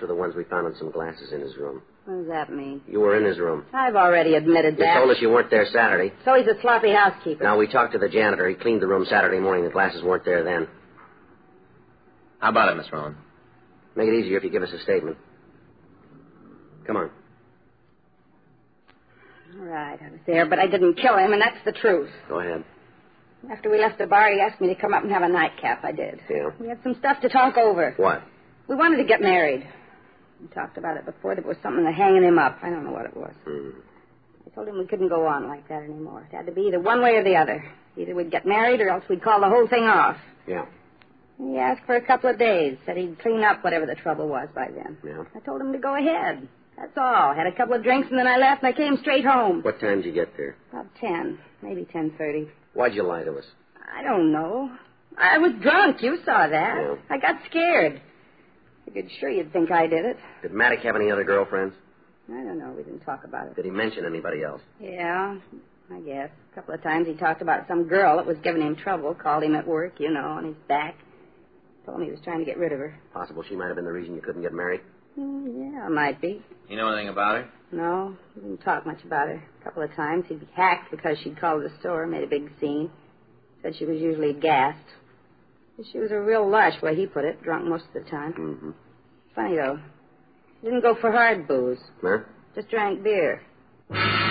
were the ones we found in some glasses in his room. What does that mean? You were in his room. I've already admitted that. You told us you weren't there Saturday. So he's a sloppy housekeeper. Now, we talked to the janitor. He cleaned the room Saturday morning. The glasses weren't there then. How about it, Miss Rowan? Make it easier if you give us a statement. Come on. All right, I was there, but I didn't kill him, and that's the truth. Go ahead. After we left the bar, he asked me to come up and have a nightcap. I did. Yeah? We had some stuff to talk over. What? We wanted to get married. We talked about it before. There was something hanging him up. I don't know what it was. I told him we couldn't go on like that anymore. It had to be either one way or the other. Either we'd get married or else we'd call the whole thing off. Yeah. He asked for a couple of days. Said he'd clean up whatever the trouble was by then. Yeah. I told him to go ahead. That's all. Had a couple of drinks and then I left and I came straight home. What time did you get there? About 10. Maybe 10:30. Why'd you lie to us? I don't know. I was drunk. You saw that. Yeah. I got scared. Figured sure you'd think I did it. Did Maddox have any other girlfriends? I don't know. We didn't talk about it. Did he mention anybody else? Yeah, I guess. A couple of times he talked about some girl that was giving him trouble. Called him at work, on his back. Told me he was trying to get rid of her. Possible she might have been the reason you couldn't get married? Yeah, might be. You know anything about her? No, we didn't talk much about her. A couple of times he'd be hacked because she'd called the store, made a big scene. Said she was usually gassed. She was a real lush, where he put it, drunk most of the time. Mm-hmm. Funny, though. He didn't go for hard booze. Huh? Just drank beer.